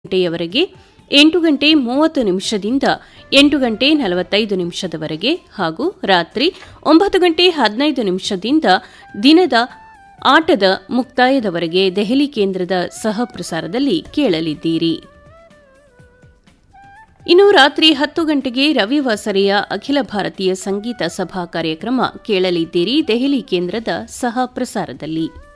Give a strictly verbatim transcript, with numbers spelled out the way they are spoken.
ಗಂಟೆಯವರೆಗೆ, ಎಂಟು ಗಂಟೆ ಮೂವತ್ತು ನಿಮಿಷದಿಂದ ಎಂಟು ಗಂಟೆ ನಲವತ್ತೈದು ನಿಮಿಷದವರೆಗೆ ಹಾಗೂ ರಾತ್ರಿ ಒಂಬತ್ತು ಗಂಟೆ ಹದಿನೈದು ನಿಮಿಷದಿಂದ ದಿನದ ಆಟದ ಮುಕ್ತಾಯದವರೆಗೆ ದೆಹಲಿ ಕೇಂದ್ರದ ಸಹ ಪ್ರಸಾರದಲ್ಲಿ ಕೇಳಲಿದ್ದೀರಿ. ಇನ್ನು ರಾತ್ರಿ ಹತ್ತು ಗಂಟೆಗೆ ರವಿವಾಸರಿಯ ಅಖಿಲ ಭಾರತೀಯ ಸಂಗೀತ ಸಭಾ ಕಾರ್ಯಕ್ರಮ ಕೇಳಲಿದ್ದೀರಿ ದೆಹಲಿ ಕೇಂದ್ರದ ಸಹ ಪ್ರಸಾರದಲ್ಲಿ.